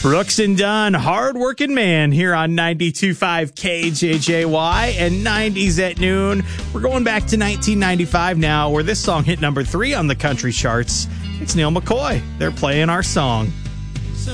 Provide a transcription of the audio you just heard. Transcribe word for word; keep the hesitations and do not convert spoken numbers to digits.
Brooks and Dunn, hard-working man here on ninety-two point five K J J Y and nineties at noon. We're going back to nineteen ninety-five now, where this song hit number three on the country charts. It's Neil McCoy. They're playing our song.